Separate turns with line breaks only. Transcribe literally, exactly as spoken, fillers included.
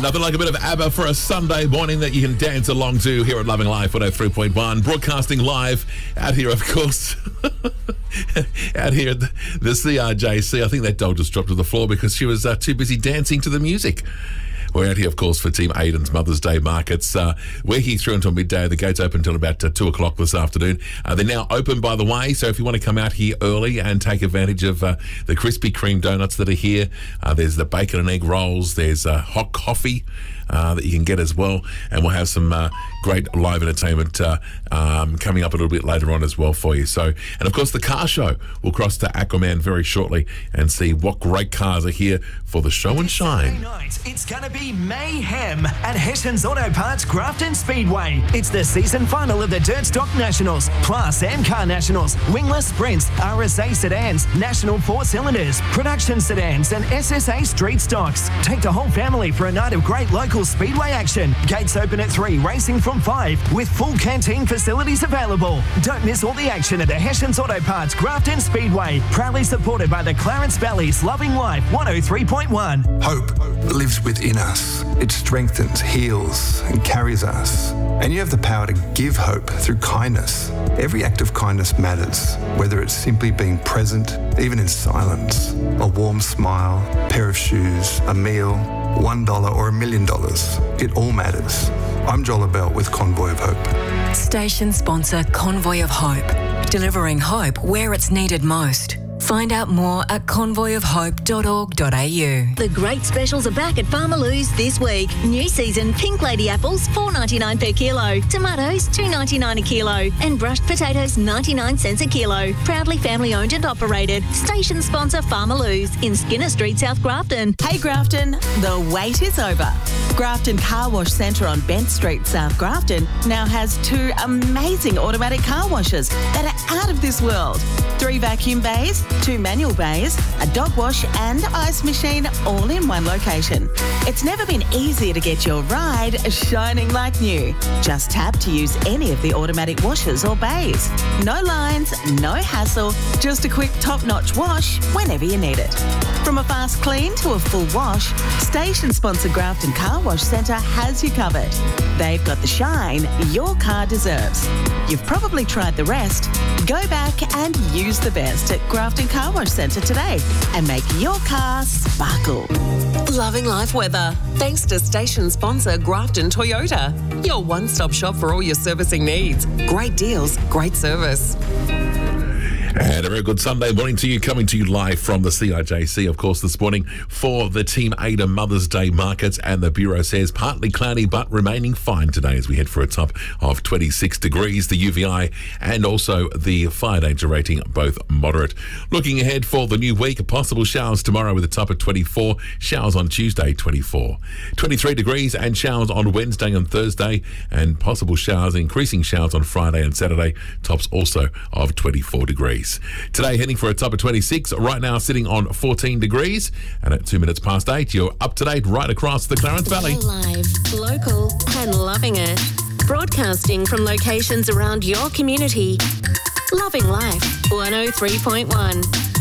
Nothing like a bit of ABBA for a Sunday morning that you can dance along to here at Loving Life one oh three point one. Broadcasting live out here, of course, out here at the, the C R J C. I think that dog just dropped to the floor because she was uh, too busy dancing to the music. We're out here, of course, for Team Aiden's Mother's Day markets. Uh, we're here through until midday. The gates open until about uh, two o'clock this afternoon. Uh, they're now open, by the way, so if you want to come out here early and take advantage of uh, the Krispy Kreme donuts that are here, uh, there's the bacon and egg rolls, there's uh, hot coffee uh, that you can get as well, and we'll have some uh, great live entertainment uh, um, coming up a little bit later on as well for you. So, and of course, the car show. We'll cross to Aquaman very shortly and see what great cars are here for the show and shine.
Night, it's going to be mayhem at Hessian's Auto Parts Grafton Speedway. It's the season final of the Dirt Stock Nationals, plus M Car Nationals, wingless sprints, R S A sedans, National four cylinders, production sedans, and S S A street stocks. Take the whole family for a night of great local speedway action. Gates open at three, racing from five, with full canteen facilities available. Don't miss all the action at the Hessian's Auto Parts Grafton Speedway, proudly supported by the Clarence Valley's Loving Life one oh three point one.
Hope lives within us. It strengthens, heals, and carries us. And you have the power to give hope through kindness. Every act of kindness matters, whether it's simply being present, even in silence, a warm smile, pair of shoes, a meal, one dollar or a million dollars. It all matters. I'm Joel Belt with Convoy of Hope.
Station sponsor Convoy of Hope, delivering hope where it's needed most. Find out more at convoy of hope dot org dot a u.
The great specials are back at Farmer Lou's this week. New season pink lady apples four ninety-nine per kilo, tomatoes two ninety-nine a kilo, and brushed potatoes ninety-nine cents a kilo. Proudly family owned and operated. Station sponsor Farmer Lou's in Skinner Street, South Grafton.
Hey Grafton, the wait is over. Grafton Car Wash Centre on Bent Street, South Grafton now has two amazing automatic car washes that are out of this world. Three vacuum bays, two manual bays, a dog wash and ice machine all in one location. It's never been easier to get your ride shining like new. Just tap to use any of the automatic washers or bays. No lines, no hassle, just a quick top-notch wash whenever you need it. From a fast clean to a full wash, station sponsor Grafton Car Wash Centre has you covered. They've got the shine your car deserves. You've probably tried the rest. Go back and use the best at Grafton Car Wash Centre today and make your car sparkle.
Loving life weather, thanks to station sponsor Grafton Toyota. Your one-stop shop for all your servicing needs. Great deals, great service.
And a very good Sunday morning to you, coming to you live from the C R J C, of course, this morning for the Team Ada Mother's Day markets. And the Bureau says partly cloudy but remaining fine today as we head for a top of twenty-six degrees. The U V I and also the fire danger rating, both moderate. Looking ahead for the new week, possible showers tomorrow with a top of twenty-four, showers on Tuesday, twenty-four. twenty-three degrees and showers on Wednesday and Thursday, and possible showers, increasing showers on Friday and Saturday, tops also of twenty-four degrees. Today heading for a top of twenty-six, right now sitting on fourteen degrees, and at two minutes past eight, you're up to date right across the Clarence Valley.
Live, local and loving it. Broadcasting from locations around your community. Loving Life one oh three point one.